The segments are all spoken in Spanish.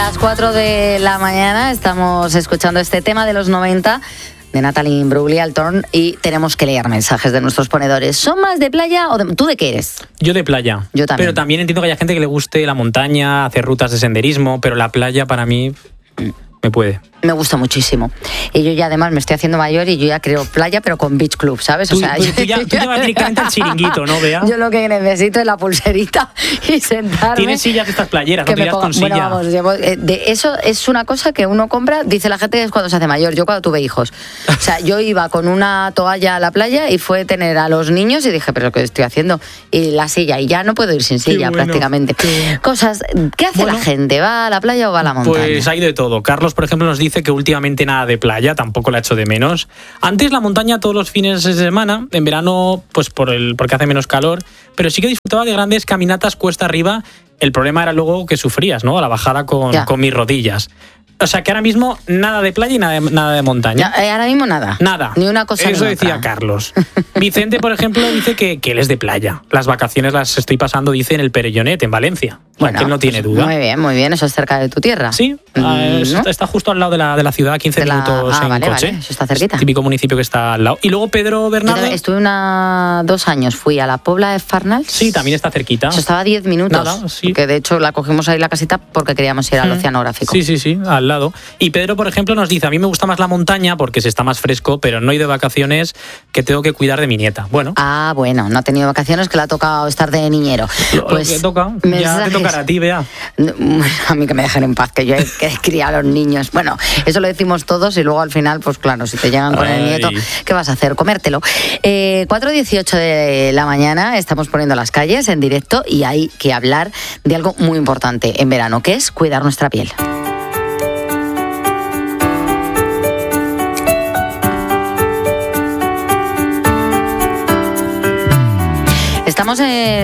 las 4 de la mañana estamos escuchando este tema de los 90 de Natalie Imbruglia, el Torn, y tenemos que leer mensajes de nuestros ponedores. ¿Son más de playa o ¿tú de qué eres? Yo de playa. Yo también. Pero también entiendo que haya gente que le guste la montaña, hacer rutas de senderismo, pero la playa para mí me puede. Me gusta muchísimo. Y yo ya además me estoy haciendo mayor y yo ya creo playa, pero con beach club, ¿sabes? Tú te vas directamente al chiringuito, ¿no, Bea? Yo lo que necesito es la pulserita y sentarme. Tienes sillas de estas playeras, no te irás con silla. Bueno, vamos, de eso es una cosa que uno compra, dice la gente que es cuando se hace mayor. Yo cuando tuve hijos. O sea, yo iba con una toalla a la playa y fue tener a los niños y dije, ¿pero qué estoy haciendo? Y la silla, y ya no puedo ir sin silla prácticamente. Cosas, ¿qué hace la gente? ¿Va a la playa o va a la montaña? Pues hay de todo. Carlos, por ejemplo, nos dice que últimamente nada de playa, tampoco la echo de menos. Antes la montaña todos los fines de semana, en verano pues porque hace menos calor, pero sí que disfrutaba de grandes caminatas cuesta arriba. El problema era luego que sufrías, ¿no? A la bajada con mis rodillas. O sea, que ahora mismo nada de playa y nada de montaña. Ahora mismo nada. Nada. Ni una cosa Eso ni decía otra. Carlos. Vicente, por ejemplo, dice que él es de playa. Las vacaciones las estoy pasando, dice, en el Perellonet, en Valencia. Bueno, que él no tiene duda. Muy bien. Eso es cerca de tu tierra. Sí, ¿no? está justo al lado de la ciudad, 15 minutos en coche. Vale, eso está cerquita. Es el típico municipio que está al lado. Y luego Pedro Bernardo... Estuve 2 años, fui a la Pobla de Farnals. Sí, también está cerquita. Eso estaba a 10 minutos. Nada, sí. Que de hecho la cogimos ahí la casita porque queríamos ir al oceanográfico. Sí, al lado. Y Pedro, por ejemplo, nos dice, a mí me gusta más la montaña porque se está más fresco, pero no he ido de vacaciones, que tengo que cuidar de mi nieta. Bueno. Bueno, no ha tenido vacaciones, que le ha tocado estar de niñero. Pues que toca. Ya te tocará a ti, Bea. A mí que me dejen en paz, que yo he criado a los niños. Bueno, eso lo decimos todos y luego al final, pues claro, si te llegan con el nieto, ¿qué vas a hacer? Comértelo. 4:18 de la mañana, estamos poniendo las calles en directo y hay que hablar de algo muy importante en verano, que es cuidar nuestra piel. Estamos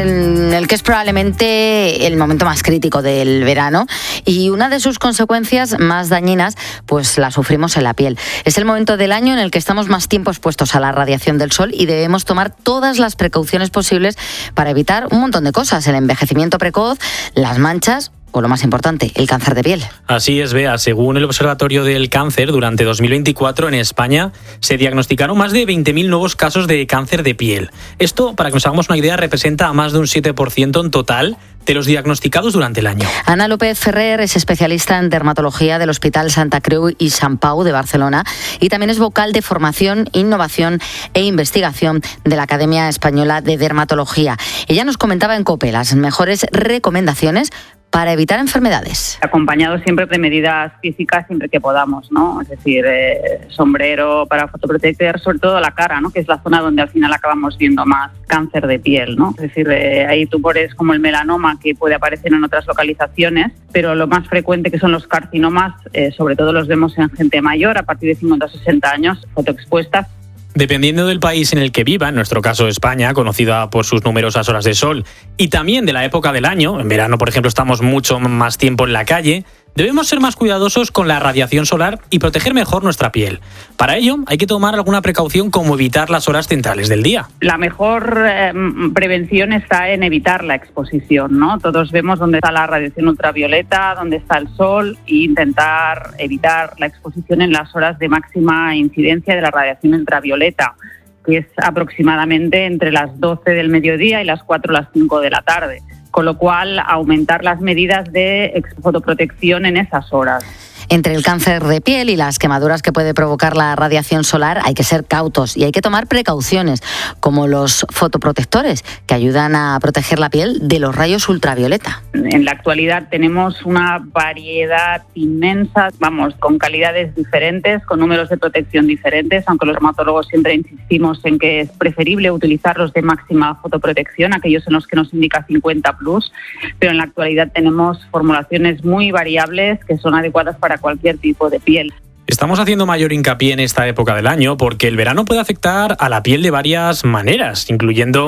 en el que es probablemente el momento más crítico del verano y una de sus consecuencias más dañinas pues la sufrimos en la piel. Es el momento del año en el que estamos más tiempo expuestos a la radiación del sol y debemos tomar todas las precauciones posibles para evitar un montón de cosas, el envejecimiento precoz, las manchas o lo más importante, el cáncer de piel. Así es, Bea. Según el Observatorio del Cáncer, durante 2024 en España se diagnosticaron más de 20.000 nuevos casos de cáncer de piel. Esto, para que nos hagamos una idea, representa a más de un 7% en total de los diagnosticados durante el año. Ana López Ferrer es especialista en dermatología del Hospital Santa Creu i Sant Pau de Barcelona y también es vocal de formación, innovación e investigación de la Academia Española de Dermatología. Ella nos comentaba en COPE las mejores recomendaciones para evitar enfermedades. Acompañado siempre de medidas físicas siempre que podamos, ¿no? Es decir, sombrero para fotoproteger, sobre todo la cara, ¿no? Que es la zona donde al final acabamos viendo más cáncer de piel, ¿no? Es decir, hay tumores como el melanoma que puede aparecer en otras localizaciones, pero lo más frecuente que son los carcinomas, sobre todo los vemos en gente mayor, a partir de 50 o 60 años, fotoexpuestas. Dependiendo del país en el que viva, en nuestro caso España, conocida por sus numerosas horas de sol, y también de la época del año, en verano por ejemplo estamos mucho más tiempo en la calle, debemos ser más cuidadosos con la radiación solar y proteger mejor nuestra piel. Para ello hay que tomar alguna precaución como evitar las horas centrales del día. La mejor prevención está en evitar la exposición, ¿no? Todos vemos dónde está la radiación ultravioleta, dónde está el sol e intentar evitar la exposición en las horas de máxima incidencia de la radiación ultravioleta, que es aproximadamente entre las 12 del mediodía y las 4 o las 5 de la tarde. Con lo cual, aumentar las medidas de fotoprotección en esas horas. Entre el cáncer de piel y las quemaduras que puede provocar la radiación solar hay que ser cautos y hay que tomar precauciones, como los fotoprotectores, que ayudan a proteger la piel de los rayos ultravioleta. En la actualidad tenemos una variedad inmensa, con calidades diferentes, con números de protección diferentes, aunque los dermatólogos siempre insistimos en que es preferible utilizar los de máxima fotoprotección, aquellos en los que nos indica 50+, pero en la actualidad tenemos formulaciones muy variables que son adecuadas para cualquier tipo de piel. Estamos haciendo mayor hincapié en esta época del año porque el verano puede afectar a la piel de varias maneras, incluyendo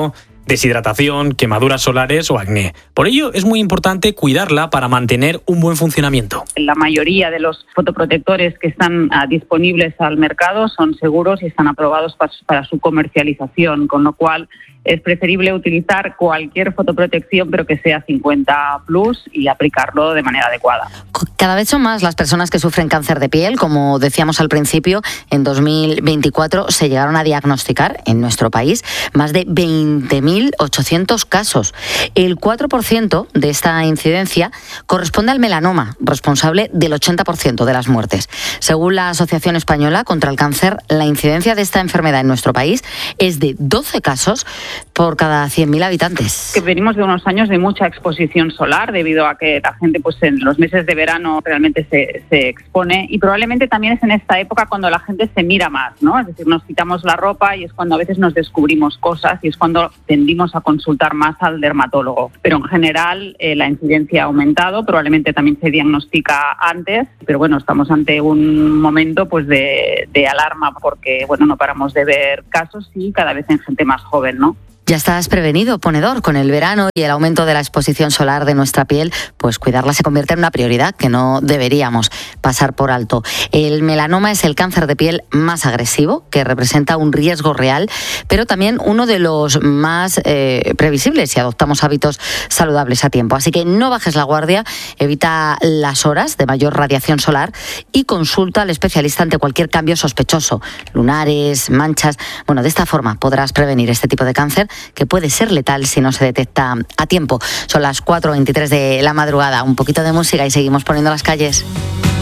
deshidratación, quemaduras solares o acné. Por ello, es muy importante cuidarla para mantener un buen funcionamiento. La mayoría de los fotoprotectores que están disponibles al mercado son seguros y están aprobados para su comercialización, con lo cual es preferible utilizar cualquier fotoprotección, pero que sea 50+ y aplicarlo de manera adecuada. Cada vez son más las personas que sufren cáncer de piel. Como decíamos al principio, en 2024 se llegaron a diagnosticar en nuestro país más de 20.800 casos. El 4% de esta incidencia corresponde al melanoma, responsable del 80% de las muertes. Según la Asociación Española contra el Cáncer, la incidencia de esta enfermedad en nuestro país es de 12 casos por cada 100.000 habitantes. Que venimos de unos años de mucha exposición solar, debido a que la gente pues en los meses de verano realmente se expone, y probablemente también es en esta época cuando la gente se mira más, ¿no? Es decir, nos quitamos la ropa y es cuando a veces nos descubrimos cosas y es cuando tendimos a consultar más al dermatólogo. Pero en general la incidencia ha aumentado, probablemente también se diagnostica antes, pero bueno, estamos ante un momento pues de alarma porque bueno, no paramos de ver casos y cada vez en gente más joven, ¿no? Ya estás prevenido, ponedor. Con el verano y el aumento de la exposición solar de nuestra piel, pues cuidarla se convierte en una prioridad que no deberíamos pasar por alto. El melanoma es el cáncer de piel más agresivo, que representa un riesgo real, pero también uno de los más previsibles si adoptamos hábitos saludables a tiempo. Así que no bajes la guardia, evita las horas de mayor radiación solar y consulta al especialista ante cualquier cambio sospechoso, lunares, manchas. Bueno, de esta forma podrás prevenir este tipo de cáncer, que puede ser letal si no se detecta a tiempo. Son las 4:23 de la madrugada. Un poquito de música y seguimos poniendo las calles.